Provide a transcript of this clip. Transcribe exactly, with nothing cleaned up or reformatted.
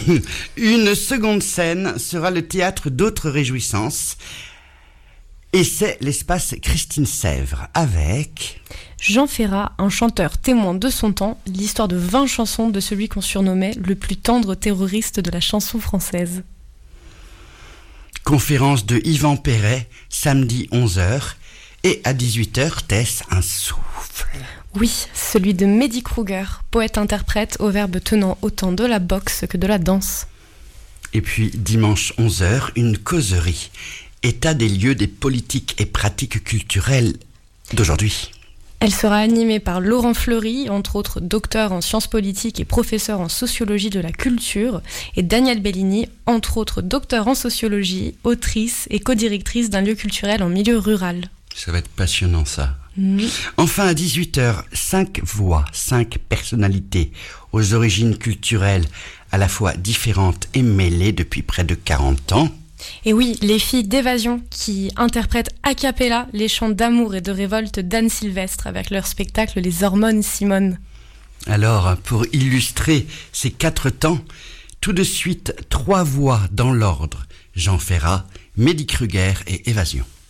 Une seconde scène sera le théâtre d'autres réjouissances. Et c'est l'espace Christine Sèvres avec... Jean Ferrat, un chanteur témoin de son temps, l'histoire de vingt chansons de celui qu'on surnommait le plus tendre terroriste de la chanson française. Conférence de Yvan Perret, samedi onze heures. Et à dix-huit heures, Tess, un souffle. Oui, celui de Mehdi Kruger, poète-interprète au verbe tenant autant de la boxe que de la danse. Et puis, dimanche onze heures, une causerie. État des lieux des politiques et pratiques culturelles d'aujourd'hui. Elle sera animée par Laurent Fleury, entre autres docteur en sciences politiques et professeur en sociologie de la culture, et Danielle Bellini, entre autres docteur en sociologie, autrice et codirectrice d'un lieu culturel en milieu rural. Ça va être passionnant, ça. Mmh. Enfin, à dix-huit heures, cinq voix, cinq personnalités aux origines culturelles à la fois différentes et mêlées depuis près de quarante ans. Et oui, les filles d'Évasion qui interprètent a cappella les chants d'amour et de révolte d'Anne Sylvestre avec leur spectacle Les Hormones Simone. Alors, pour illustrer ces quatre temps, tout de suite, trois voix dans l'ordre. Jean Ferrat, Mehdi Kruger et Évasion.